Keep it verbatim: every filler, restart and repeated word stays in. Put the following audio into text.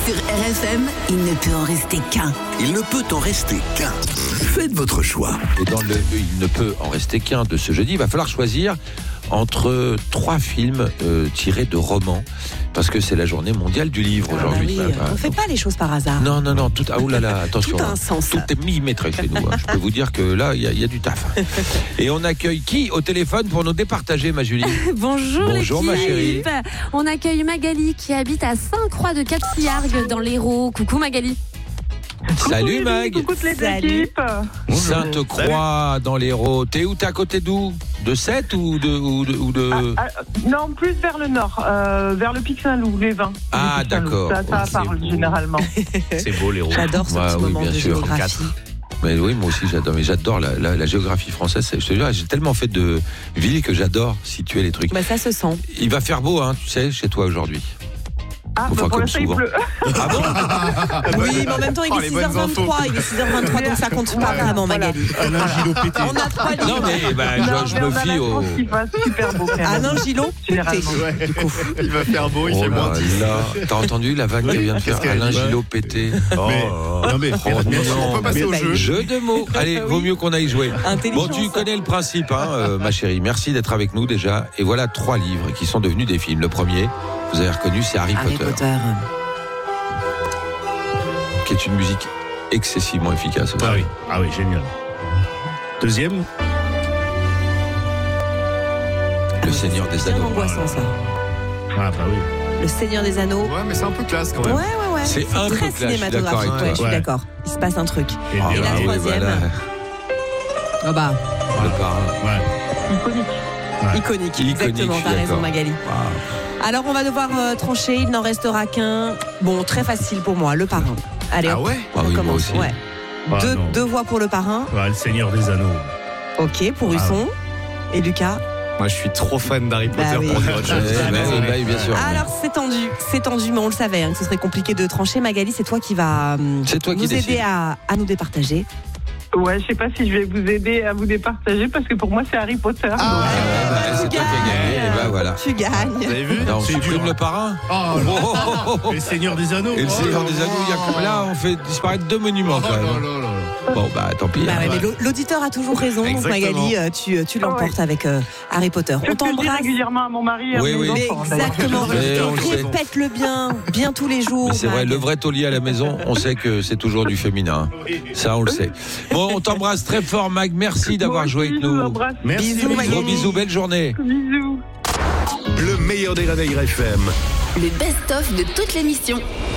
Sur R F M, il ne peut en rester qu'un. Il ne peut en rester qu'un. Faites votre choix. Et dans le il ne peut en rester qu'un de ce jeudi, il va falloir choisir entre trois films euh, tirés de romans, parce que c'est la journée mondiale du livre Ah aujourd'hui. bah oui, Bah, on ne fait pas les choses par hasard. Non, non, non, tout, ah, oh là là, attention. Tout a un sens. Tout est millimétré chez nous. Hein. Je peux vous dire que là, il y, y a du taf. Et on accueille qui au téléphone pour nous départager, ma Julie? Bonjour, Bonjour, ma chérie. l'équipe. On accueille Magali qui habite à Sainte-Croix-de-Cap-Sillargues dans l'Hérault. Coucou Magali. Salut Coucou, Mag. Coucou toute Salut. l'équipe. Sainte-Croix dans l'Hérault. T'es où? T'es à côté d'où? De Sète ou de ou de, ou de... Ah, ah, non, plus vers le nord, euh, vers le Pic Saint-Loup, les vins. Ah, Le Pic Saint-Loup. d'accord. Ça, ça Ouais, parle c'est beau. généralement. C'est beau les roues. J'adore ce Ouais, petit oui, moment bien de sûr. géographie. Mais oui, moi aussi j'adore. Mais j'adore la, la, la géographie française. Je te jure, j'ai tellement fait de villes que j'adore situer les trucs. Bah, ça se sent. Il va faire beau, hein, tu sais, chez toi aujourd'hui. Ah, Enfin, bah, pour comme l'instant, il souvent. pleut. Ah bon? Oui, mais en même temps, il Oh, est les six bonnes heures vingt-trois. Il est six heures vingt-trois, donc ça compte pas vraiment, Magali. Alain Gillot pété. On a trois livres. Non, mais bah, Non, je, je mais me on a fie la au. chance qu'il fasse super beau. quand même. Alain Gillot pété. Généralement. Ouais, du coup. Il va faire beau, il Oh fait là moins dix. là. T'as entendu la vanne que vient de faire qu'elle Alain dit? Gillot pété? Mais, non mais, Oh, bien non, sûr, on peut passer mais- au jeu. Jeu de mots. Allez, vaut mieux qu'on aille jouer. Intelligence. Bon, tu connais le principe, hein, euh, ma chérie. Merci d'être avec nous déjà. Et voilà trois livres qui sont devenus des films. Le premier, vous avez reconnu, c'est Harry, Harry Potter, Potter. qui est une musique excessivement efficace. Ah oui, ah oui, génial. Deuxième, Le Seigneur des C'est bien Anneaux. angoissant, ça. ah bah oui. Le Seigneur des Anneaux. Ouais, mais c'est un peu classe quand Ouais, même. ouais, ouais. C'est un peu très classe, je suis d'accord cinématographique. avec Ouais, toi. je suis Ouais. d'accord. Il se passe un truc. Et, Ah, Et la oui, troisième. voilà. Ah bah, Le parrain. Ouais. Iconique. Ouais. iconique. Iconique, Exactement, je suis t'as raison, d'accord. Magali. Ah. Alors, on va devoir euh, trancher. Il n'en restera qu'un. Bon, très facile pour moi, le parrain. Allez, Ah hop, ouais Ah on oui, moi commence. aussi. Ouais. Ah, deux, non. deux voix pour le parrain. Ouais, le Seigneur des Anneaux. Ok, pour Ah. Husson. Et Lucas. Moi, je suis trop fan d'Harry Bah Potter oui. pour dire autre chose. Eh ben, désolé. bah, bien sûr. Alors, c'est tendu. C'est tendu, mais on le savait hein, que ce serait compliqué de trancher. Magali, c'est toi qui vas hum, C'est toi qui nous décides. aider à, à nous départager. Ouais, je sais pas si je vais vous aider à vous départager parce que pour moi, c'est Harry Potter. Ah, Donc, ouais, bah, c'est tu toi qui as gagné. gagnes. Et bah voilà. Tu gagnes. Vous avez vu? Non, on C'est supprime dur. le parrain. Oh, Oh, oh, oh, oh. Et le Seigneur des Anneaux. Et le Oh, Seigneur là, des Anneaux, il y a comme là, on fait disparaître deux monuments Oh quand là même. là là là. Bon, bah tant pis. Bah hein. ouais, mais l'au- l'auditeur a toujours raison. Donc Exactement. Magali, euh, tu, tu l'emportes avec euh, Harry Potter. c'est On ce que je dis t'embrasse. régulièrement à mon mari et à Oui, mes oui. Mais enfants. d'ailleurs. exactement. Mais on le sait. Répète-le bien, bien tous les jours. Mais c'est vrai, Mag. le vrai taulier à la maison, on sait que c'est toujours du féminin. Ça, on le sait. Bon, on t'embrasse très fort, Mag. Merci d'avoir Moi joué aussi, avec je vous nous. embrasse. Merci. Bisous, Magali. Gros bisous, belle journée. Bisous. Le meilleur des réveils F M. Le best-of de toute l'émission.